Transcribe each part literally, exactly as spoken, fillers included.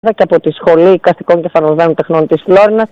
και από τη Σχολή Οικαστικών και Φαρμακευτικών Τεχνών της Φλόρινας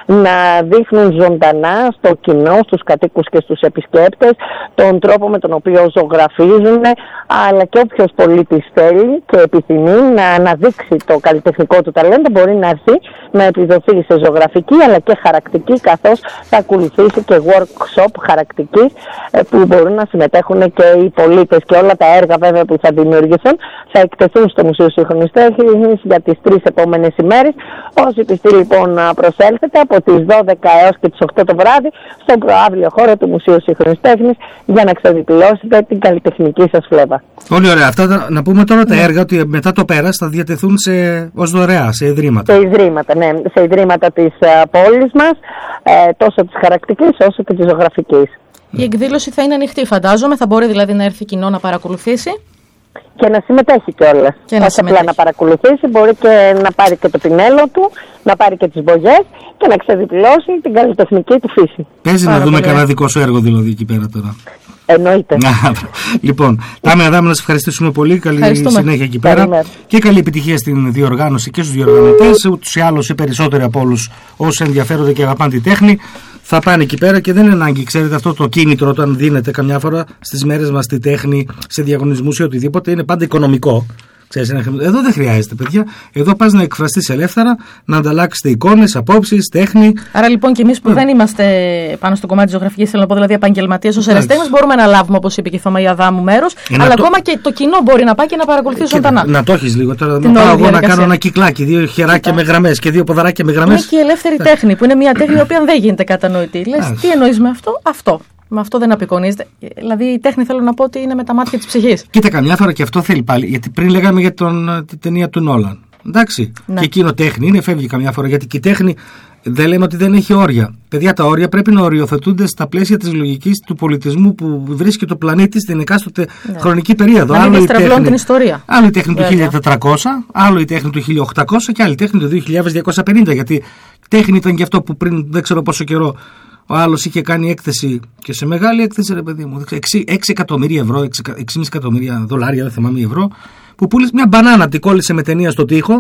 να δείχνουν ζωντανά στο κοινό, στους κατοίκους και στους επισκέπτες, τον τρόπο με τον οποίο ζωγραφίζουν, αλλά και όποιος πολίτης θέλει και επιθυμεί να αναδείξει το καλλιτεχνικό του ταλέντο μπορεί να έρθει να επιδοθεί σε ζωγραφική αλλά και χαρακτική, καθώς θα ακολουθήσει και workshop χαρακτικής που μπορούν να συμμετέχουν και οι πολίτες, και όλα τα έργα βέβαια που θα δημιουργηθούν θα εκτεθούν στο Μουσείο Σύγχρονης Τέχνης για τις τρεις επόμενες ημέρες. Όσοι πιστοί λοιπόν να προσέλθετε από τις δώδεκα έως και τις οκτώ το βράδυ στον προαύλιο χώρο του Μουσείου Σύγχρονης Τέχνης για να ξεδιπλώσετε την καλλιτεχνική σας φλέβα. Πολύ ωραία. Αυτά να πούμε τώρα τα ναι. έργα ότι μετά το πέρας θα διατεθούν σε, ως δωρεά σε ιδρύματα. Σε ιδρύματα, ναι. Σε ιδρύματα της uh, πόλης μας, ε, τόσο της χαρακτικής όσο και της ζωγραφικής. Η εκδήλωση θα είναι ανοιχτή, φαντάζομαι. Θα μπορεί δηλαδή να έρθει κοινό να παρακολουθήσει. Και να συμμετέχει κιόλας. Όχι απλά να παρακολουθήσει, μπορεί και να πάρει και το πινέλο του, να πάρει και τις μπογιές και να ξεδιπλώσει την καλλιτεχνική του φύση. Παίζει να δούμε κανένα δικό σου έργο δηλαδή εκεί πέρα τώρα. Εννοείται. Λοιπόν, Τάμι Αδάμου, να σε ευχαριστήσουμε πολύ. Καλή συνέχεια εκεί πέρα. Καλημέρα. Και καλή επιτυχία στην διοργάνωση και στους διοργανωτές. Ούτως ή άλλως οι περισσότεροι από όλους όσοι ενδιαφέρονται και αγαπάνε τη τέχνη θα πάνε εκεί πέρα και δεν είναι ανάγκη, ξέρετε, αυτό το κίνητρο όταν δίνεται καμιά φορά στις μέρες μας στη τέχνη, σε διαγωνισμούς ή οτιδήποτε, είναι πάντα οικονομικό. Ξέρεις, εδώ δεν χρειάζεται, παιδιά. Εδώ πας να εκφραστείς ελεύθερα, να ανταλλάξετε εικόνες, απόψεις, τέχνη. Άρα λοιπόν και εμείς που yeah. δεν είμαστε πάνω στο κομμάτι της ζωγραφικής, θέλω να πω δηλαδή επαγγελματίες ως εραστέχνες, μπορούμε να λάβουμε, όπως είπε και η Θωμαία Αδάμου, μέρος. Ε, αλλά το... ακόμα και το κοινό μπορεί να πάει και να παρακολουθήσει ζωντανά. Να το έχεις λίγο τώρα. Να πάω εγώ να κάνω ένα κυκλάκι, δύο χεράκια με γραμμές και δύο ποδαράκια με γραμμές. Είναι και η ελεύθερη τέχνη, που είναι μια τέχνη η οποία δεν γίνεται κατανοητή. Λες, τι εννοείς με αυτό, αυτό. Με αυτό δεν απεικονίζεται. Δηλαδή η τέχνη θέλω να πω ότι είναι με τα μάτια της ψυχής. Κοίτα, καμιά φορά και αυτό θέλει πάλι. Γιατί πριν λέγαμε για τον, την ταινία του Νόλαν. Εντάξει. Ναι. Και εκείνο τέχνη είναι, φεύγει καμιά φορά. Γιατί και η τέχνη δεν λέμε ότι δεν έχει όρια. Παιδιά, τα όρια πρέπει να οριοθετούνται στα πλαίσια της λογικής του πολιτισμού που βρίσκει το πλανήτη στην εκάστοτε ναι. χρονική περίοδο. Να μην στρεβλώνει την ιστορία. Άλλο η τέχνη Βέβαια. του χίλια τετρακόσια, άλλο η τέχνη του χίλια οκτακόσια και άλλη η τέχνη του δύο χιλιάδες διακόσια πενήντα. Γιατί τέχνη ήταν και αυτό που πριν δεν ξέρω πόσο καιρό. Ο άλλος είχε κάνει έκθεση και σε μεγάλη έκθεση, ρε παιδί μου, έξι εκατομμύρια ευρώ, έξι κόμμα πέντε εκατομμύρια δολάρια, δεν θυμάμαι ευρώ, που πούλησε μια μπανάνα, την κόλλησε με ταινία στο τοίχο.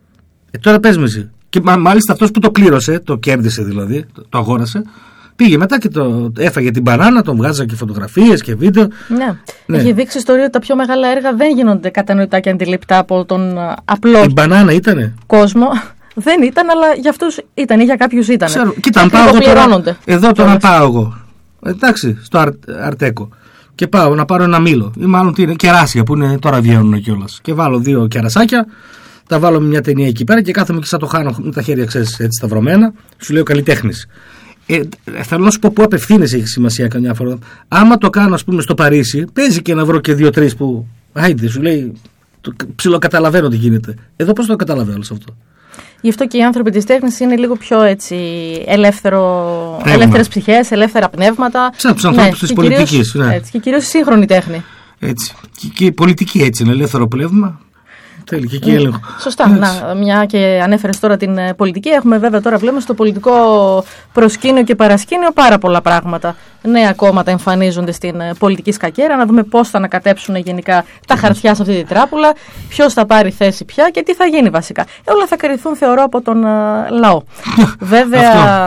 Ε, τώρα πες με εσύ. Και μάλιστα αυτός που το κλήρωσε, το κέρδισε δηλαδή, το, το αγόρασε, πήγε μετά και το έφαγε την μπανάνα, τον βγάζα και φωτογραφίες και βίντεο. Ναι. ναι. Έχει δείξει ιστορία ότι τα πιο μεγάλα έργα δεν γίνονται κατανοητά και αντιληπτά από τον απλό η μπανάνα ήτανε. κόσμο. Δεν ήταν, αλλά για αυτούς ήταν ή για κάποιους ήταν. Ξέρω, κοίτα, αν πάω εγώ τώρα, εδώ τώρα πάω εγώ, εντάξει, στο Αρ, Αρτέκο και πάω να πάρω ένα μήλο ή μάλλον τι είναι, κεράσια που είναι, τώρα βγαίνουν κιόλας και βάλω δύο κερασάκια, τα βάλω με μια ταινία εκεί πέρα και κάθομαι και σαν το χάνω με τα χέρια, ξέρεις, έτσι σταυρωμένα, σου λέω καλλιτέχνης. Ε, θέλω να σου πω πού απευθύνεσαι, έχει σημασία καμιά φορά. Άμα το κάνω, ας πούμε, στο Παρίσι, παίζει και να βρω και δύο-τρεις που, άιντε, σου λέει, ψιλοκαταλαβαίνω τι γίνεται. Εδώ πώς το καταλαβαίνω σε αυτό. Γι' αυτό και οι άνθρωποι της τέχνης είναι λίγο πιο έτσι ελεύθερο, ελεύθερες ψυχές, ελεύθερα πνεύματα. Σαν τους ανθρώπους ναι, της πολιτικής. Ναι. Έτσι, και κυρίως η σύγχρονη τέχνη. Έτσι. Και, και η πολιτική έτσι είναι, ελεύθερο πνεύμα. Θέλει και εκεί έλεγχο. Σωστά. Να, μια και ανέφερες τώρα την πολιτική, έχουμε βέβαια τώρα βλέπουμε στο πολιτικό προσκήνιο και παρασκήνιο πάρα πολλά πράγματα. Νέα κόμματα εμφανίζονται στην πολιτική σκακέρα, να δούμε πώς θα ανακατέψουν γενικά τα χαρτιά σε αυτή τη τράπουλα, ποιος θα πάρει θέση πια και τι θα γίνει βασικά. Όλα θα κριθούν, θεωρώ, από τον uh, λαό. Βέβαια,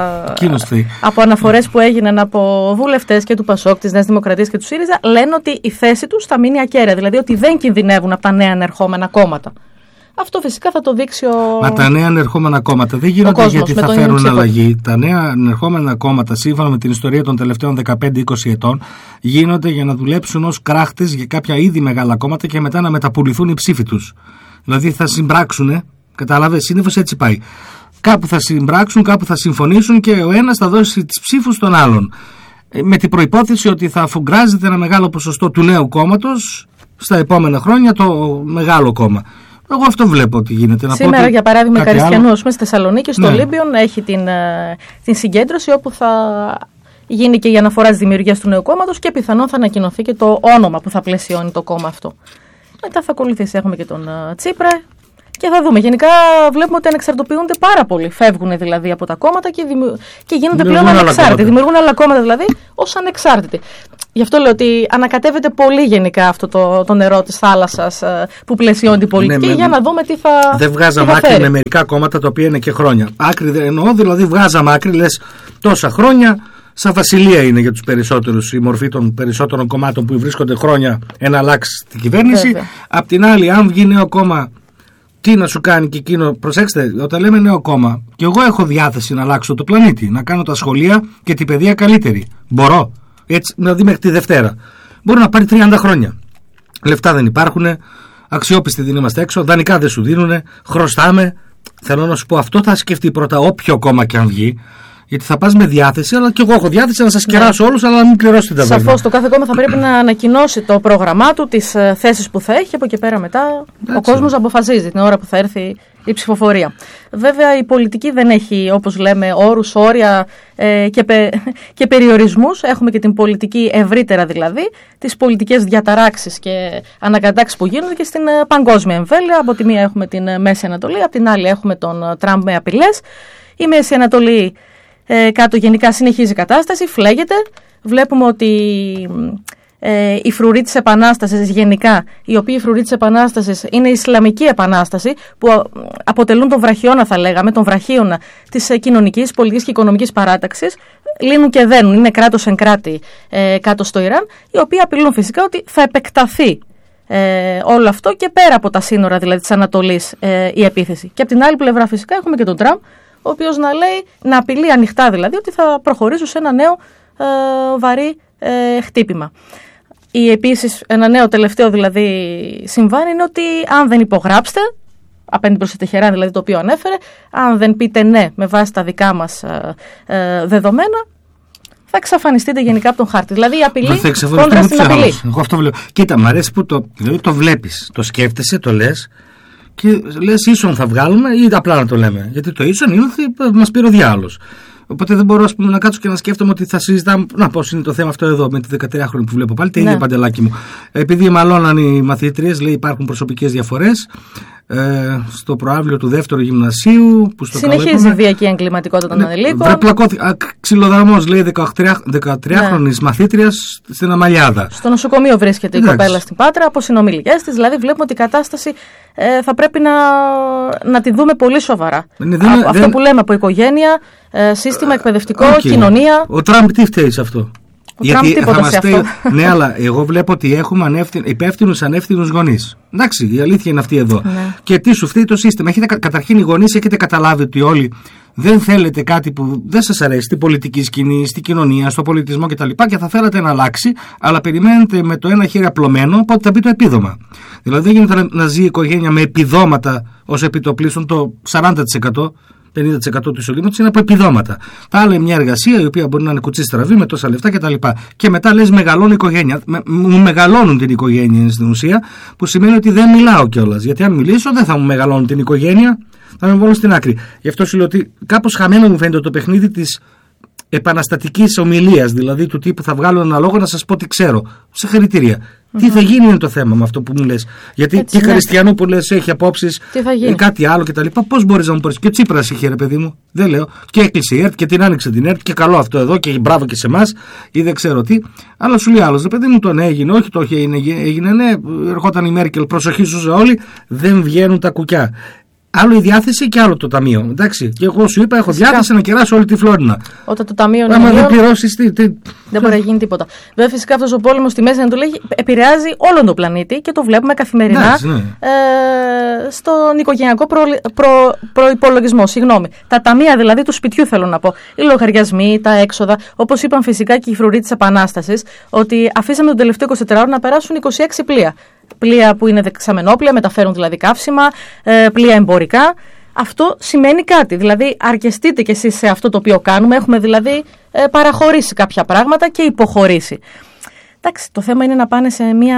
από αναφορές που έγιναν από βουλευτές και του Πασόκ, της Νέας Δημοκρατίας και του ΣΥΡΙΖΑ, λένε ότι η θέση τους θα μείνει ακέραια, δηλαδή ότι δεν κινδυνεύουν από τα νέα ανερχόμενα κόμματα. Αυτό φυσικά θα το δείξει ο. Μα τα νέα ανερχόμενα κόμματα δεν γίνονται κόσμος, γιατί θα φέρουν αλλαγή. Τα νέα ανερχόμενα κόμματα, σύμφωνα με την ιστορία των τελευταίων δεκαπέντε είκοσι ετών, γίνονται για να δουλέψουν ως κράχτες για κάποια ήδη μεγάλα κόμματα και μετά να μεταπουληθούν οι ψήφοι τους. Δηλαδή θα συμπράξουν, κατάλαβες, συνήθως έτσι πάει. Κάπου θα συμπράξουν, κάπου θα συμφωνήσουν και ο ένας θα δώσει τις ψήφους στον άλλον. Με την προϋπόθεση ότι θα αφουγκράζεται ένα μεγάλο ποσοστό του νέου κόμματος στα επόμενα χρόνια το μεγάλο κόμμα. Εγώ αυτό βλέπω ότι γίνεται. Σήμερα, να για παράδειγμα, Καριστιανός στη Θεσσαλονίκη, στο ναι. Λίμπιον, έχει την, την συγκέντρωση όπου θα γίνει και η αναφορά της δημιουργίας του νέου κόμματος και πιθανόν θα ανακοινωθεί και το όνομα που θα πλαισιώνει το κόμμα αυτό. Μετά θα ακολουθήσει. Έχουμε και τον Τσίπρα Και θα δούμε. Γενικά βλέπουμε ότι ανεξαρτοποιούνται πάρα πολύ. Φεύγουν δηλαδή από τα κόμματα και, δημιου... και γίνονται πλέον ανεξάρτητοι. Δημιουργούν άλλα κόμματα δηλαδή ως ανεξάρτητοι. Γι' αυτό λέω ότι ανακατεύεται πολύ γενικά αυτό το, το νερό της θάλασσας που πλαισιώνει την πολιτική, ναι, για να δούμε τι θα. Δεν βγάζαμε άκρη με μερικά κόμματα τα οποία είναι και χρόνια. Άκρη δεν εννοώ, δηλαδή βγάζαμε άκρη, λες τόσα χρόνια. Σαν βασιλεία είναι για τους περισσότερους η μορφή των περισσότερων κομμάτων που βρίσκονται χρόνια να αλλάξει την κυβέρνηση. Βέβαια. Απ' την άλλη, αν βγει νέο κόμμα, τι να σου κάνει και εκείνο. Προσέξτε, όταν λέμε νέο κόμμα, και εγώ έχω διάθεση να αλλάξω το πλανήτη, να κάνω τα σχολεία και την παιδεία καλύτερη. Μπορώ. Έτσι, δηλαδή μέχρι τη Δευτέρα. Μπορεί να πάρει τριάντα χρόνια. Λεφτά δεν υπάρχουν, αξιόπιστοι δεν είμαστε έξω, δανεικά δεν σου δίνουν, χρωστάμε. Θέλω να σου πω, αυτό θα σκεφτεί πρώτα όποιο κόμμα και αν βγει. Γιατί θα πας με διάθεση, αλλά και εγώ έχω διάθεση να σας κεράσω, ναι, όλους, αλλά να μην πληρώσει την ταβέρνα. Σαφώς το κάθε κόμμα θα πρέπει να ανακοινώσει το πρόγραμμά του, τις θέσεις που θα έχει, από εκεί πέρα μετά εντάξει, ο κόσμος αποφασίζει την ώρα που θα έρθει η ψηφοφορία. Βέβαια η πολιτική δεν έχει, όπως λέμε, όρους, όρια ε, και, πε, και περιορισμούς. Έχουμε και την πολιτική ευρύτερα δηλαδή, τις πολιτικές διαταράξεις και ανακατάξεις που γίνονται και στην ε, παγκόσμια εμβέλεια. Από τη μία έχουμε την ε, Μέση Ανατολή, από την άλλη έχουμε τον ε, Τραμπ με απειλές. Η Μέση Ανατολή Ε, κάτω γενικά συνεχίζει η κατάσταση, φλέγεται. Βλέπουμε ότι ε, οι φρουροί της Επανάστασης γενικά, οι οποίοι φρουροί της Επανάστασης είναι η Ισλαμική Επανάσταση, που αποτελούν τον βραχιώνα, θα λέγαμε, τον βραχίωνα της ε, κοινωνικής, πολιτικής και οικονομικής παράταξης, λύνουν και δένουν, είναι κράτος εν κράτη ε, κάτω στο Ιράν, οι οποίοι απειλούν φυσικά ότι θα επεκταθεί ε, όλο αυτό και πέρα από τα σύνορα δηλαδή της Ανατολής ε, η επίθεση. Και από την άλλη πλευρά φυσικά έχουμε και τον Τραμπ, ο οποίος να λέει, να απειλεί ανοιχτά δηλαδή, ότι θα προχωρήσουν σε ένα νέο ε, βαρύ ε, χτύπημα. Η, επίσης, ένα νέο τελευταίο δηλαδή συμβάν είναι ότι αν δεν υπογράψετε, απέναντι προς τη Τεχεράν δηλαδή το οποίο ανέφερε, αν δεν πείτε ναι με βάση τα δικά μας ε, ε, δεδομένα, θα εξαφανιστείτε γενικά από τον χάρτη. Δηλαδή η απειλή κόντρα στην απειλή. Εγώ αυτό βλέπω. Κοίτα, μ' αρέσει που το, δηλαδή το βλέπεις, το σκέφτεσαι, το λες. Και λες ίσον θα βγάλουμε ή απλά να το λέμε. Γιατί το ίσον είναι ότι μας πήρε ο διάολος. Οπότε δεν μπορώ ας πούμε, να κάτσω και να σκέφτομαι ότι θα συζητάμε. Να πώς είναι το θέμα αυτό εδώ με τη δεκατριάχρονη που βλέπω πάλι. Τα ίδια ναι. Παντελάκι μου. Επειδή μαλώναν οι μαθήτριες, λέει υπάρχουν προσωπικές διαφορές. Ε, στο προάβλιο του δεύτερου γυμνασίου. Που στο συνεχίζει η βιακή εγκληματικότητα των ναι, ανηλίκων. Ξυλοδραμός λέει δεκατριάχρονης ναι. μαθήτριας στην Αμαλιάδα. Στο νοσοκομείο βρίσκεται εντάξει. η κοπέλα στην Πάτρα από συνομιλικές της. Δηλαδή βλέπουμε ότι η κατάσταση ε, θα πρέπει να, να τη δούμε πολύ σοβαρά. Ναι, δεν, αυτό δεν... που λέμε από οικογένεια, ε, σύστημα εκπαιδευτικό, okay. κοινωνία. Ο Τραμπ τι φταίει σε αυτό? Ο γιατί Τραμπ τίποτα σε αυτό. Ναι, αλλά εγώ βλέπω ότι έχουμε ανεύθυν, υπεύθυνους ανεύθυνους γονείς. Εντάξει, η αλήθεια είναι αυτή εδώ. Ναι. Και τι σου φταίει το σύστημα? Έχετε, καταρχήν οι γονείς έχετε καταλάβει ότι όλοι δεν θέλετε κάτι που δεν σας αρέσει στην πολιτική σκηνή, στην κοινωνία, στο πολιτισμό κτλ. Και θα θέλατε να αλλάξει, αλλά περιμένετε με το ένα χέρι απλωμένο, οπότε θα μπει το επίδομα. Δηλαδή δεν γίνεται να, να ζει η οικογένεια με επιδόματα ως επιτοπλίστων το σαράντα τοις εκατό. πενήντα τοις εκατό του εισοδήματος είναι από επιδόματα. Τα άλλα είναι μια εργασία η οποία μπορεί να είναι κουτσή στραβή με τόσα λεφτά κτλ. Και, και μετά λες μεγαλώνει η οικογένεια. Με, μου μεγαλώνουν την οικογένεια στην ουσία, που σημαίνει ότι δεν μιλάω κιόλας. Γιατί αν μιλήσω δεν θα μου μεγαλώνουν την οικογένεια, θα με βάλουν στην άκρη. Γι' αυτό σου λέω ότι κάπως χαμένο μου φαίνεται το παιχνίδι της επαναστατικής ομιλίας, δηλαδή του τύπου θα βγάλω ένα λόγο να σας πω τι ξέρω. Συγχαρητήρια. Mm-hmm. Τι θα γίνει είναι το θέμα με αυτό που μου λες. Γιατί έτσι, και ναι. Χριστιανόπουλες έχει απόψεις, ε, κάτι άλλο κτλ. Πώς μπορείς να μου πεις? Και ο Τσίπρας είχε, ρε παιδί μου, δεν λέω. Και έκλεισε η ΕΡΤ και την άνοιξε την ΕΡΤ και καλό αυτό εδώ και μπράβο και σε εμάς ή δεν ξέρω τι. Αλλά σου λέει άλλος, ρε παιδί μου, το ναι έγινε, όχι το όχι έγινε, έγινε ναι. Ερχόταν η Μέρκελ, προσοχή σου όλοι, δεν βγαίνουν τα κουκιά. Άλλο η διάθεση και άλλο το ταμείο. Εντάξει. Και εγώ σου είπα: έχω φυσικά διάθεση να κεράσω όλη τη Φλόρινα. Όταν το ταμείο είναι. Άμα δεν πληρώσει, τι, τι. Δεν μπορεί να γίνει τίποτα. Βέβαια, φυσικά αυτό ο πόλεμο στη Μέση Ανατολή επηρεάζει όλον τον πλανήτη και το βλέπουμε καθημερινά. Εντάξει, ναι. ε, στον οικογενειακό προ, προ, προϋπολογισμό. Συγγνώμη. Τα ταμεία δηλαδή του σπιτιού θέλω να πω. Οι λογαριασμοί, τα έξοδα. Όπως είπαν φυσικά και οι φρουροί της Επανάστασης, ότι αφήσαμε τον τελευταίο εικοσιτετράωρο να περάσουν είκοσι έξι πλοία. Πλοία που είναι δεξαμενόπλοια, μεταφέρουν δηλαδή καύσιμα, ε, πλοία εμπορικά. Αυτό σημαίνει κάτι. Δηλαδή, αρκεστείτε κι εσείς σε αυτό το οποίο κάνουμε. Έχουμε δηλαδή ε, παραχωρήσει κάποια πράγματα και υποχωρήσει. Εντάξει, το θέμα είναι να πάνε σε μια.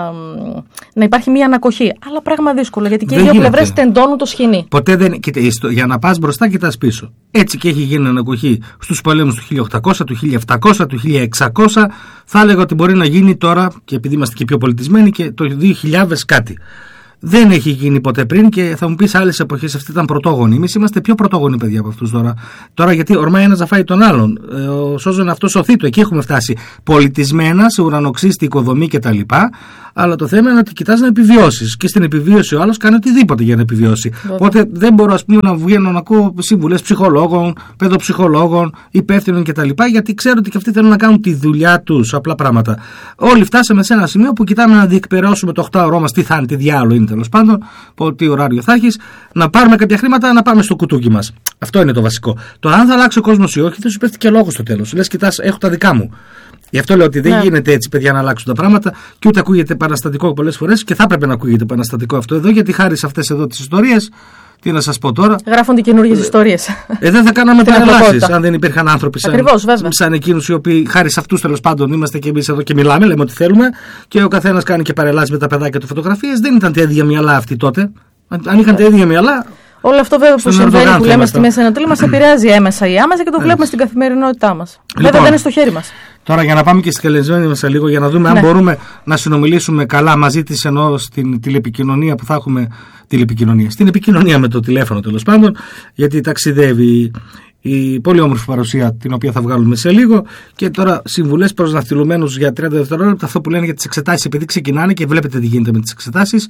Να υπάρχει μια ανακοχή. Αλλά πράγμα δύσκολο, γιατί και οι δύο πλευρές τεντώνουν το σχοινί. Ποτέ δεν. Κοίτα, για να πας μπροστά, κοιτάς πίσω. Έτσι και έχει γίνει ανακοχή στους πολέμους του χίλια οκτακόσια, του χίλια επτακόσια, του χίλια εξακόσια. Θα έλεγα ότι μπορεί να γίνει τώρα, και επειδή είμαστε και πιο πολιτισμένοι, και το δύο χιλιάδες κάτι. Δεν έχει γίνει ποτέ πριν και θα μου πεις άλλες εποχές αυτή ήταν πρωτόγονοι. Εμείς είμαστε πιο πρωτόγονοι παιδιά από αυτούς τώρα. Τώρα γιατί ορμάει ένας να φάει τον άλλον. Ο σώζον αυτό σωθεί του. Εκεί έχουμε φτάσει. Πολιτισμένα, σε ουρανοξύστη οικοδομή κτλ. Αλλά το θέμα είναι ότι κοιτάς να επιβιώσεις. Και στην επιβίωση ο άλλος κάνει οτιδήποτε για να επιβιώσει. Βέβαια. Οπότε δεν μπορώ ας πούμε, να βγαίνω να ακούω συμβουλές ψυχολόγων, παιδοψυχολόγων, υπεύθυνων κτλ. Γιατί ξέρω ότι και αυτοί θέλουν να κάνουν τη δουλειά τους. Απλά πράγματα. Όλοι φτάσαμε σε ένα σημείο που κοιτάμε να διεκπαιρεώσουμε το οκτάωρό μας. Τι θα είναι, τι διάλογο είναι τέλος πάντων, τι ωράριο θα έχεις, να πάρουμε κάποια χρήματα να πάμε στο κουτούκι μας. Αυτό είναι το βασικό. Το αν θα αλλάξει ο κόσμος ή όχι, δεν σου πέφτει και λόγο στο τέλος. Λες, κοιτάς, έχω τα δικά μου. Γι' αυτό λέω ότι δεν ναι. γίνεται έτσι, παιδιά, να αλλάξουν τα πράγματα και ούτε ακούγεται επαναστατικό πολλές φορές και θα έπρεπε να ακούγεται επαναστατικό αυτό εδώ, γιατί χάρη σε αυτές εδώ τις ιστορίες. Τι να σας πω τώρα. Γράφονται καινούργιες ιστορίες. Ε, δεν θα κάναμε παρελάσεις αν δεν υπήρχαν άνθρωποι σαν, Ακριβώς, σαν εκείνους οι οποίοι, χάρη σε αυτούς τέλος πάντων, είμαστε και εμείς εδώ και μιλάμε, λέμε ό,τι θέλουμε και ο καθένας κάνει και παρελάσεις με τα παιδάκια του φωτογραφίες. Δεν ήταν τα ίδια μυαλά αυτοί τότε. Αν είχαν τα ίδια μυαλά. Όλο αυτό βέβαια που συμβαίνει, που λέμε στη Μέση Ανατολή, μας επηρεάζει έμεσα ή άμεσα και το βλέπουμε στην καθημερινότητά μας. Λοιπόν, βέβαια δεν είναι στο χέρι μας. Τώρα για να πάμε και στη καλεσμένη μας λίγο, για να δούμε ναι. αν μπορούμε να συνομιλήσουμε καλά μαζί της, ενώ στην τηλεπικοινωνία που θα έχουμε. Τηλεπικοινωνία. Στην επικοινωνία με το τηλέφωνο τέλος πάντων, γιατί ταξιδεύει η πολύ όμορφη παρουσία την οποία θα βγάλουμε σε λίγο. Και τώρα συμβουλές προς ναυτιλωμένους για τριάντα δευτερόλεπτα, αυτό που λένε για τις εξετάσεις, επειδή ξεκινάνε και βλέπετε τι γίνεται με τις εξετάσεις.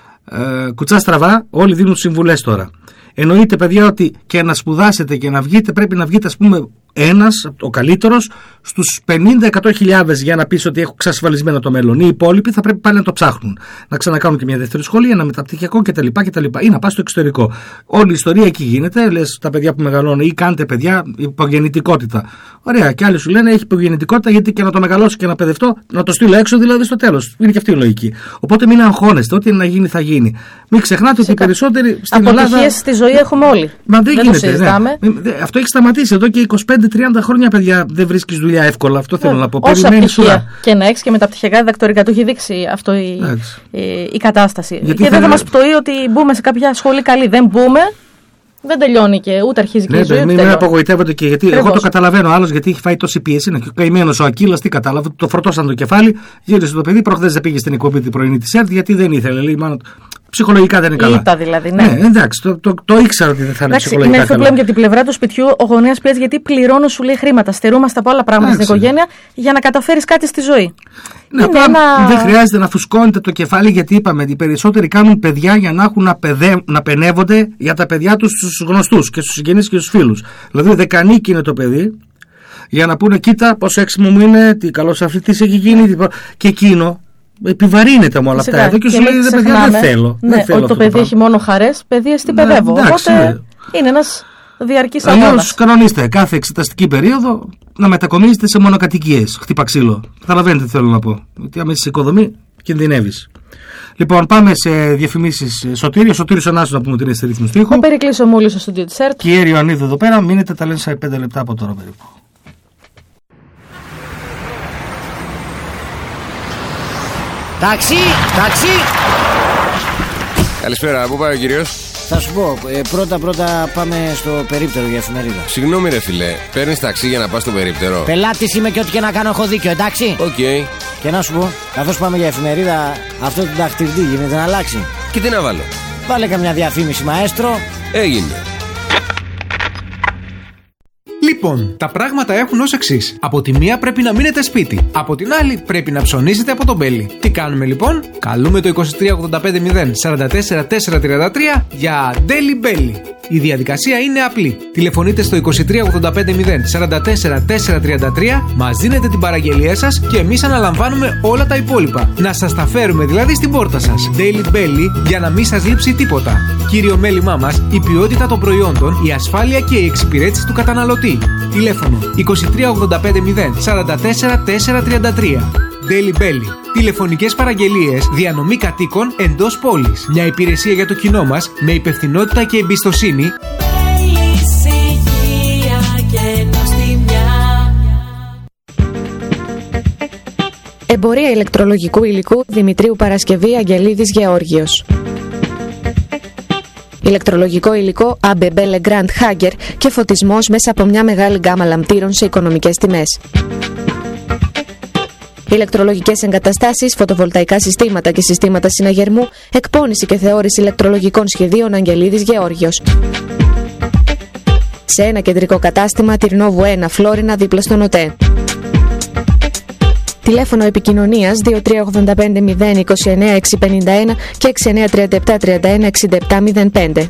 Ε, κουτσά στραβά, όλοι δίνουν συμβουλές τώρα. Εννοείται παιδιά ότι και να σπουδάσετε και να βγείτε πρέπει να βγείτε ας πούμε ένας, ο καλύτερος, στους πενήντα με εκατό χιλιάδες για να πεις ότι έχω εξασφαλισμένο το μέλλον. Οι υπόλοιποι θα πρέπει πάλι να το ψάχνουν. Να ξανακάνουν και μια δεύτερη σχολή, ένα μεταπτυχιακό κτλ. κτλ. Ή να πας στο εξωτερικό. Όλη η ιστορία εκεί γίνεται. Λες τα παιδιά που μεγαλώνουν ή κάντε παιδιά υπογεννητικότητα. Ωραία. Και άλλοι σου λένε έχει υπογεννητικότητα γιατί και να το μεγαλώσω και να παιδευτώ, να το στείλω έξω δηλαδή στο τέλος. Είναι και αυτή η λογική. Οπότε μην αγχώνεστε. Ό,τι να γίνει θα γίνει. Μην ξεχνάτε ότι οι περισσότεροι στην Ελλάδα. Αποτυχίες στη ζωή έχουμε όλοι. Μα δεν, δεν γίνεται. Ναι. Αυτό έχει σταματήσει εδώ και είκοσι πέντε με τριάντα χρόνια, παιδιά, δεν βρίσκεις δουλειά εύκολα. Αυτό θέλω yeah. να πω. Όσα πτυχία και να έχεις και μεταπτυχιακά διδακτορικά, το έχει δείξει αυτό η, η, η κατάσταση. Γιατί και δεν θα μας πτωεί ότι μπούμε σε κάποια σχολή καλή. Δεν μπούμε, δεν τελειώνει και ούτε αρχίζει και ναι, η ζωή. Μην με απογοητεύονται και γιατί. Ακριβώς. Εγώ το καταλαβαίνω. Άλλος γιατί έχει φάει τόση πίεση. Είναι και ο καημένος ο Ακύλας, τι κατάλαβε. Το φορτώσαν το κεφάλι, γύρισε το παιδί. Προχθές δεν πήγε στην εκπομπή την πρωινή τη ΕΡΤ γιατί δεν ήθελε. Λέει, μάλλον, ψυχολογικά δεν είναι καλά. Ήτα δηλαδή, ναι. ναι εντάξει, το, το, το ήξερα ότι δεν θα είναι ψυχολογικά καλά. Είναι αυτό που λέμε για την πλευρά του σπιτιού. Ο γονέας πιέζει γιατί πληρώνω, σου λέει χρήματα. Στερούμαστε από άλλα πράγματα στην οικογένεια για να καταφέρεις κάτι στη ζωή. Ναι, απλά ένα... δεν χρειάζεται να φουσκώνετε το κεφάλι γιατί είπαμε οι περισσότεροι κάνουν παιδιά για να έχουν να, παιδε... να πενεύονται για τα παιδιά τους στους γνωστούς και στους συγγενείς και στους φίλους. Δηλαδή δεκανίκη είναι το παιδί για να πούνε κοίτα πόσο έξιμο μου είναι, τι καλός αθλητής έχει γίνει και εκείνο. Επιβαρύνεται με όλα αυτά εδώ και, και σου λέει δεν παιδιά δεν θέλω. Ναι, δεν θέλω ότι το παιδί έχει μόνο χαρές, παιδί τι παιδεύω. Ναι, οπότε ναι. είναι ένας διαρκής αγώνας. Αλλιώς κανονίστε κάθε εξεταστική περίοδο να μετακομίζετε σε μονοκατοικίες. Χτύπα ξύλο. Καταλαβαίνετε τι θέλω να πω. Γιατί άμα είσαι οικοδομή κινδυνεύεις. Λοιπόν, πάμε σε διαφημίσεις. Σωτήρη, Σωτήρης Ανάσου να πούμε ότι είναι στη ρύθμιση του ήχου. Ο Περικλής ο Μούλης στο στούντιο της ΕΡΤ. Και η Ιωαννίδου εδώ πέρα. Μείνετε τα λένε σε πέντε λεπτά από τώρα περίπου. Ταξί, ταξί. Καλησπέρα, πού πάει ο κύριος? Θα σου πω, ε, πρώτα πρώτα πάμε στο περίπτερο για εφημερίδα. Συγγνώμη ρε φίλε, παίρνεις ταξί για να πας στο περίπτερο? Πελάτης είμαι και ό,τι και να κάνω έχω δίκιο, εντάξει? Οκ. Okay. Και να σου πω, καθώς πάμε για εφημερίδα, αυτό το δαχτυλίδι γίνεται να αλλάξει. Και τι να βάλω? Βάλε καμιά διαφήμιση μαέστρο. Έγινε. Λοιπόν, τα πράγματα έχουν ως εξής. Από τη μία πρέπει να μείνετε σπίτι. Από την άλλη πρέπει να ψωνίσετε από τον Μπέλι. Τι κάνουμε λοιπόν? Καλούμε το είκοσι τρία ογδόντα πέντε μηδέν σαράντα τέσσερα τετρακόσια τριάντα τρία για Daily Belly. Η διαδικασία είναι απλή. Τηλεφωνείτε στο είκοσι τρία ογδόντα πέντε μηδέν σαράντα τέσσερα τετρακόσια τριάντα τρία, μας δίνετε την παραγγελία σας και εμείς αναλαμβάνουμε όλα τα υπόλοιπα. Να σας τα φέρουμε δηλαδή στην πόρτα σας. Daily Belly για να μην σας λείψει τίποτα. Κύριο μέλημά μας, η ποιότητα των προϊόντων, η ασφάλεια και η εξυπηρέτηση του καταναλωτή. Τηλέφωνο είκοσι τρία ογδόντα πέντε μηδέν σαράντα τέσσερα τετρακόσια τριάντα τρία. Daily Belly. Τηλεφωνικές παραγγελίες, διανομή κατοίκων εντός πόλης. Μια υπηρεσία για το κοινό μας με υπευθυνότητα και εμπιστοσύνη. Εμπορία ηλεκτρολογικού υλικού Δημητρίου Παρασκευή Αγγελίδης Γεώργιος. Ηλεκτρολογικό υλικό έι μπι μπι Legrand Hager και φωτισμός μέσα από μια μεγάλη γκάμα λαμπτήρων σε οικονομικές τιμές. ηλεκτρολογικές εγκαταστάσεις, φωτοβολταϊκά συστήματα και συστήματα συναγερμού, εκπώνηση και θεώρηση ηλεκτρολογικών σχεδίων Αγγελίδης Γεώργιος. Σε ένα κεντρικό κατάστημα, Τυρνόβου ένα, Φλόρινα, δίπλα στον ΟΤΕ. Τηλέφωνο επικοινωνίας δύο τρία ογδόντα πέντε μηδέν είκοσι εννέα εξακόσια πενήντα ένα και έξι εννέα τριάντα επτά τριάντα ένα εξήντα επτά μηδέν πέντε.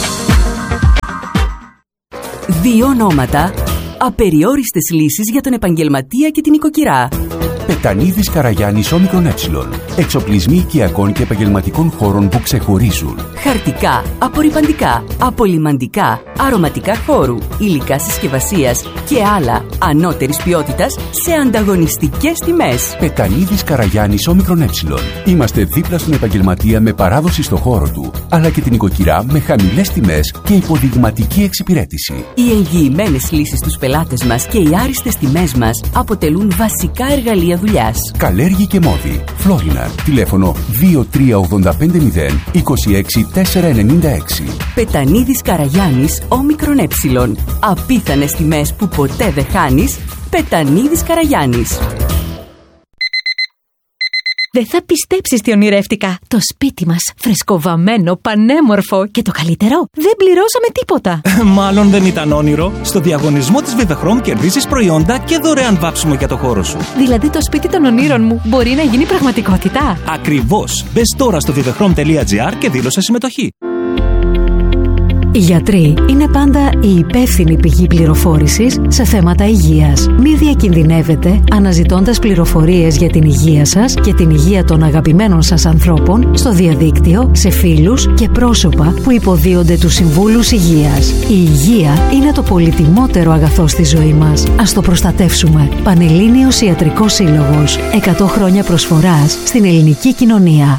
Δύο ονόματα, απεριόριστες λύσεις για τον επαγγελματία και την οικοκυρά. Πετανίδης Καραγιάννης Όμικρον Ε. Εξοπλισμοί οικιακών και επαγγελματικών χώρων που ξεχωρίζουν. Χαρτικά, απορρυπαντικά, απολυμαντικά, αρωματικά χώρου, υλικά συσκευασίας και άλλα ανώτερης ποιότητας σε ανταγωνιστικές τιμές. Πετανίδης Καραγιάννης Όμικρον Ε. Είμαστε δίπλα στον επαγγελματία με παράδοση στο χώρο του, αλλά και την οικοκυρά με χαμηλές τιμές και υποδειγματική εξυπηρέτηση. Οι εγγυημένες λύσεις στους πελάτες μας και οι άριστες τιμές μας αποτελούν βασικά εργαλεία δουλειάς. Καλέργη και Μόδι. Φλόρινα. Τηλέφωνο δύο τρία ογδόντα πέντε μηδέν είκοσι έξι τετρακόσια ενενήντα έξι. Πετανίδης Καραγιάννης Όμικρον Ε. Απίθανες τιμές που ποτέ δεν χάνεις. Πετανίδης Καραγιάννης. Δεν θα πιστέψεις τι ονειρεύτηκα. Το σπίτι μας, φρεσκοβαμμένο, πανέμορφο και το καλύτερο, δεν πληρώσαμε τίποτα. Μάλλον δεν ήταν όνειρο. Στο διαγωνισμό της Vivechrom κερδίζεις προϊόντα και δωρεάν βάψιμο για το χώρο σου. Δηλαδή το σπίτι των ονείρων μου μπορεί να γίνει πραγματικότητα. Ακριβώς. Μπες τώρα στο vivechrom τελεία τζι άρ και δήλωσε συμμετοχή. Οι γιατροί είναι πάντα η υπεύθυνη πηγή πληροφόρησης σε θέματα υγείας. Μη διακινδυνεύετε αναζητώντας πληροφορίες για την υγεία σας και την υγεία των αγαπημένων σας ανθρώπων στο διαδίκτυο, σε φίλους και πρόσωπα που υποδίονται τους συμβούλους υγείας. Η υγεία είναι το πολυτιμότερο αγαθό στη ζωή μας. Ας το προστατεύσουμε. Πανελλήνιος Ιατρικός Σύλλογος. εκατό χρόνια προσφοράς στην ελληνική κοινωνία.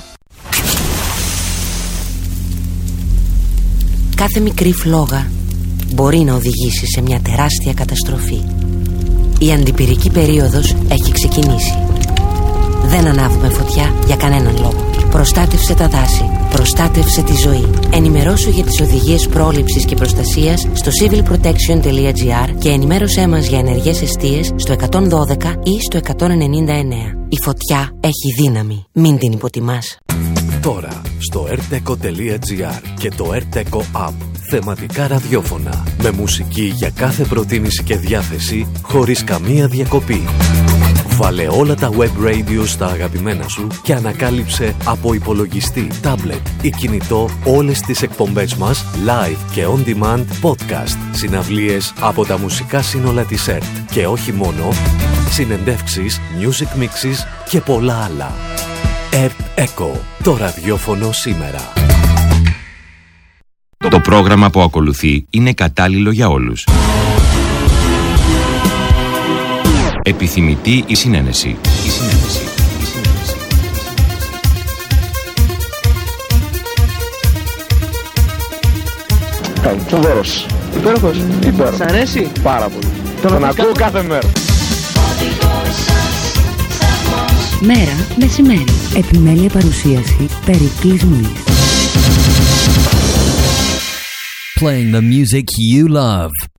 Κάθε μικρή φλόγα μπορεί να οδηγήσει σε μια τεράστια καταστροφή. Η αντιπυρική περίοδος έχει ξεκινήσει. Δεν ανάβουμε φωτιά για κανέναν λόγο. Προστάτευσε τα δάση. Προστάτευσε τη ζωή. Ενημερώσου για τις οδηγίες πρόληψης και προστασίας στο civil protection τελεία τζι άρ και ενημέρωσέ μας για ενεργές εστίες στο εκατόν δώδεκα ή στο εκατόν ενενήντα εννέα. Η φωτιά έχει δύναμη. Μην την υποτιμάς. Τώρα στο ερτέκο τελεία τζι άρ και το ερτέκο App. Θεματικά ραδιόφωνα με μουσική για κάθε προτίμηση και διάθεση χωρίς καμία διακοπή. Βάλε όλα τα web radio στα αγαπημένα σου και ανακάλυψε από υπολογιστή, tablet ή κινητό όλες τις εκπομπές μας live και on demand podcast, συναυλίες από τα μουσικά σύνολα της ΕΡΤ και όχι μόνο, συνεντεύξεις, music mixes και πολλά άλλα. ΕΡΤ Echo, το ραδιόφωνο σήμερα. Το πρόγραμμα που ακολουθεί είναι κατάλληλο για όλους. Επιθυμητή η συνένεση. Η συνένεση. Η συνένεση. Καλή, δώρος. Υπέροχος. Υπέροχος. Σ' αρέσει? Πάρα πολύ. Τον ακούω κάθε μέρα. Μέρα, μεσημέρι. Επιμέλεια παρουσίαση Περικλής Μουής. Playing the music you love.